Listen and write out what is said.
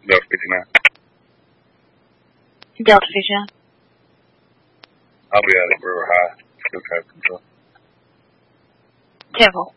Delta 59. Delta 59. I'll be at it real high. Still cap control. Temple.